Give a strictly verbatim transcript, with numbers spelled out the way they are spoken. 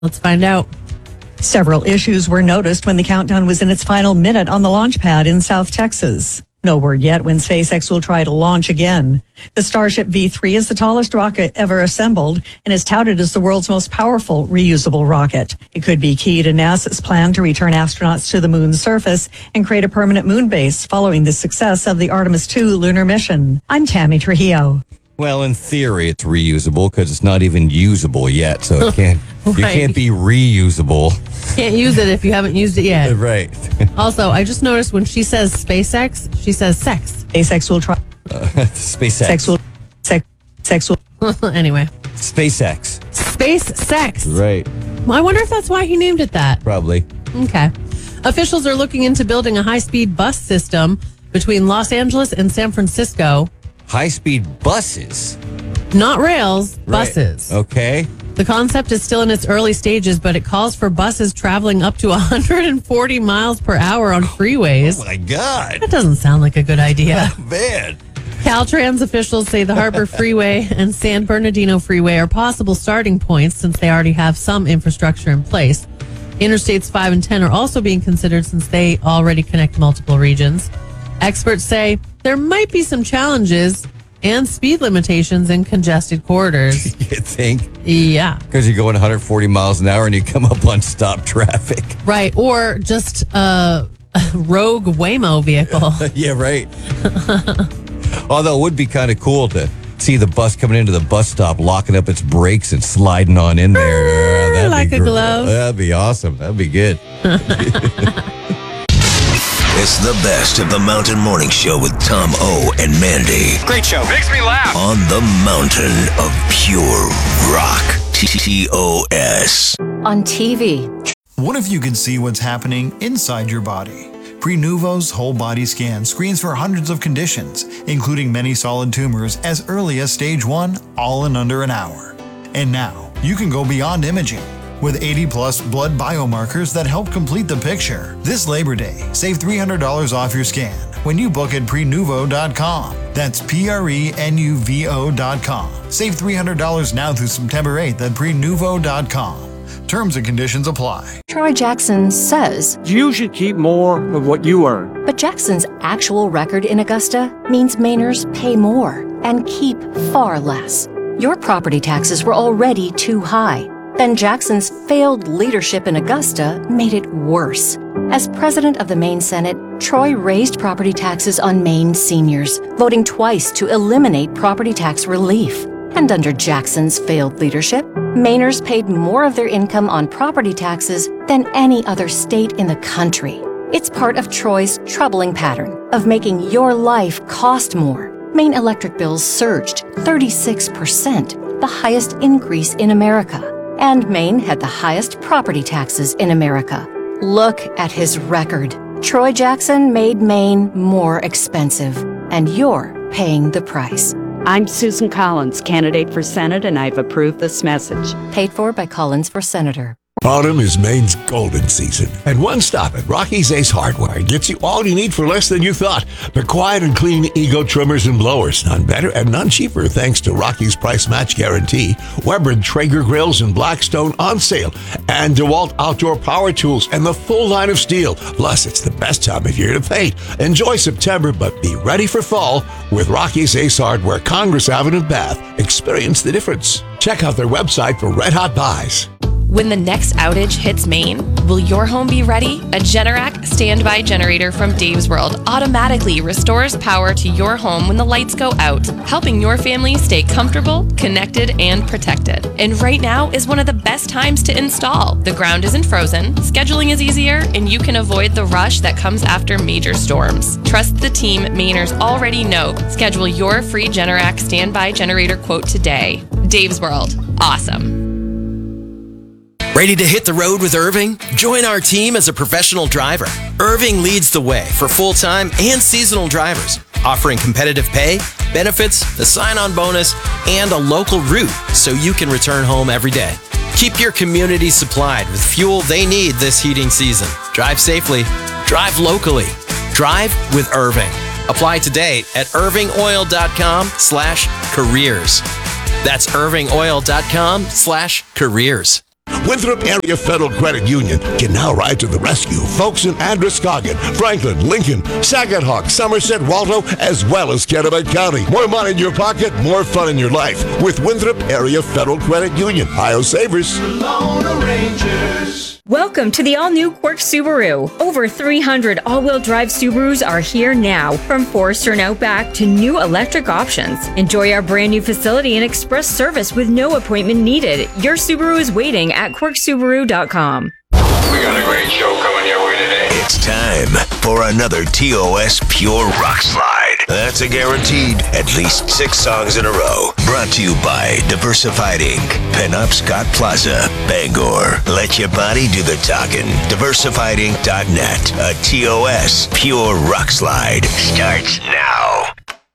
Let's find out. Several issues were noticed when the countdown was in its final minute on the launch pad in South Texas. No word yet when SpaceX will try to launch again. The Starship V three is the tallest rocket ever assembled and is touted as the world's most powerful reusable rocket. It could be key to NASA's plan to return astronauts to the moon's surface and create a permanent moon base following the success of the Artemis two lunar mission. I'm Tammy Trujillo. Well, in theory, it's reusable because it's not even usable yet, so it can't. Right. You can't be reusable. Can't use it if you haven't used it yet. Right. Also, I just noticed when she says SpaceX, she says sex. SpaceX will try. Uh, SpaceX. Sex will. Sex. Sex will. Anyway. SpaceX. Space sex. Right. Well, I wonder if that's why he named it that. Probably. Okay. Officials are looking into building a high-speed bus system between Los Angeles and San Francisco. High-speed buses. Not rails, Right. buses. Okay. The concept is still in its early stages, but it calls for buses traveling up to one hundred forty miles per hour on freeways. Oh, my God. That doesn't sound like a good idea. Man. Caltrans officials say the Harbor Freeway and San Bernardino Freeway are possible starting points since they already have some infrastructure in place. Interstates five and ten are also being considered since they already connect multiple regions. Experts say there might be some challenges and speed limitations in congested corridors. You think? Yeah. Because you're going one hundred forty miles an hour and you come up on stop traffic. Right. Or just a rogue Waymo vehicle. Yeah, right. Although it would be kind of cool to see the bus coming into the bus stop, locking up its brakes and sliding on in there. Uh, that'd like be a gr- glove. That'd be awesome. That'd be good. It's the best of the Mountain Morning Show with Tom O and Mandy. Great show. Makes me laugh. On the mountain of pure rock. T T O S. On T V. What if you could see what's happening inside your body? Prenuvo's whole body scan screens for hundreds of conditions, including many solid tumors as early as stage one, all in under an hour. And now, you can go beyond imaging. With eighty plus blood biomarkers that help complete the picture. This Labor Day, save three hundred dollars off your scan when you book at prenuvo dot com. That's P R E N U V O dot com. Save three hundred dollars now through September eighth at prenuvo dot com. Terms and conditions apply. Troy Jackson says, You should keep more of what you earn. but Jackson's actual record in Augusta means Mainers pay more and keep far less. Your property taxes were already too high. Then Jackson's failed leadership in Augusta made it worse. As president of the Maine Senate, Troy raised property taxes on Maine seniors, voting twice to eliminate property tax relief. And under Jackson's failed leadership, Mainers paid more of their income on property taxes than any other state in the country. It's part of Troy's troubling pattern of making your life cost more. Maine electric bills surged thirty-six percent, the highest increase in America. And Maine had the highest property taxes in America. Look at his record. Troy Jackson made Maine more expensive, and you're paying the price. I'm Susan Collins, candidate for Senate, and I've approved this message. Paid for by Collins for Senator. Autumn is Maine's golden season, and one stop at Rocky's Ace Hardware gets you all you need for less than you thought. The quiet and clean Ego trimmers and blowers, none better and none cheaper thanks to Rocky's price match guarantee. Weber and Traeger grills and Blackstone on sale, and DeWalt outdoor power tools and the full line of steel. Plus, it's the best time of year to paint. Enjoy September, but be ready for fall with Rocky's Ace Hardware, Congress Avenue, Bath. Experience the difference. Check out their website for red hot buys. When the next outage hits Maine, will your home be ready? A Generac standby generator from Dave's World automatically restores power to your home when the lights go out, helping your family stay comfortable, connected, and protected. And right now is one of the best times to install. The ground isn't frozen, scheduling is easier, and you can avoid the rush that comes after major storms. Trust the team Mainers already know. Schedule your free Generac standby generator quote today. Dave's World. Awesome. Ready to hit the road with Irving? Join our team as a professional driver. Irving leads the way for full-time and seasonal drivers, offering competitive pay, benefits, the sign-on bonus, and a local route so you can return home every day. Keep your community supplied with fuel they need this heating season. Drive safely. Drive locally. Drive with Irving. Apply today at irving oil dot com slash careers. That's irving oil dot com slash careers. Winthrop Area Federal Credit Union can now ride to the rescue folks in Androscoggin, Franklin, Lincoln, Saginaw, Somerset, Waldo, as well as Kennebec County. More money in your pocket, more fun in your life with Winthrop Area Federal Credit Union. Ohio Savers. Welcome to the all-new Quirk Subaru. Over three hundred all-wheel drive Subarus are here now, from Forester and Outback to new electric options. Enjoy our brand new facility and express service with no appointment needed. Your Subaru is waiting at quirk subaru dot com. We got a great show coming your way today. It's time for another T O S Pure Rock Slide. That's a guaranteed at least six songs in a row. Brought to you by Diversified Incorporated. Penobscot Plaza, Bangor. Let your body do the talking. diversified inc dot net. A T O S Pure Rock Slide starts now.